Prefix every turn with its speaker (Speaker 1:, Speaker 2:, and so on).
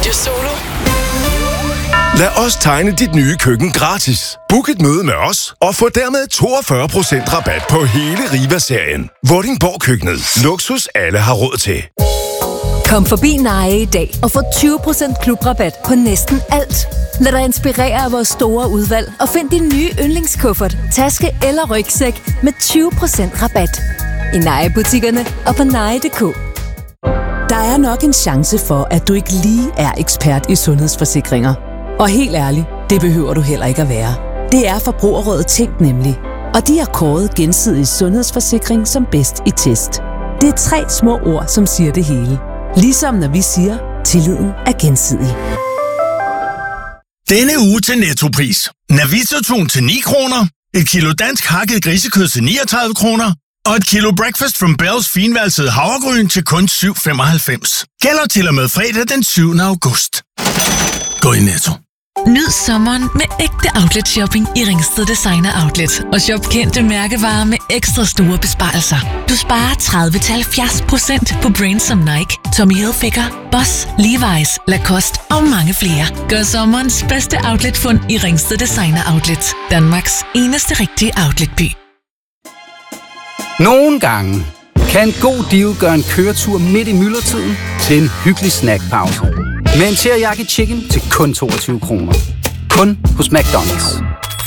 Speaker 1: Radio Solo.
Speaker 2: Lad os tegne dit nye køkken gratis. Book et møde med os og få dermed 42% rabat på hele Riva-serien. Vordingborg Køkkenet. Luksus alle har råd til.
Speaker 3: Kom forbi Neje i dag og få 20% klubrabat på næsten alt. Lad dig inspirere af vores store udvalg og find din nye yndlingskuffert, taske eller rygsæk med 20% rabat. I Neje-butikkerne og på neje.dk.
Speaker 4: Der er nok en chance for, at du ikke lige er ekspert i sundhedsforsikringer. Og helt ærligt, det behøver du heller ikke at være. Det er Forbrugerrådet Tænk nemlig. Og de har kåret Gensidig Sundhedsforsikring som bedst i test. Det er 3 små ord, som siger det hele. Ligesom når vi siger, tilliden er gensidig.
Speaker 5: Denne uge til Nettopris. Navita-tun til 9 kroner. Et kilo dansk hakket grisekød til 39 kroner. Og et kilo Breakfast from Bells finvalsede havregryn til kun 7,95. Gælder til og med fredag den 7. august. Gå i Netto.
Speaker 6: Nyd sommeren med ægte outlet shopping i Ringsted Designer Outlet. Og shop kendte mærkevarer med ekstra store besparelser. Du sparer 30-70% på brands som Nike, Tommy Hilfiger, Boss, Levi's, Lacoste og mange flere. Gør sommerens bedste outletfund i Ringsted Designer Outlet. Danmarks eneste rigtige outletby.
Speaker 7: Nogle gange kan en god deal gøre en køretur midt i myldretiden til en hyggelig snackpause. Med en teriyaki chicken til kun 22 kroner. Kun hos McDonald's.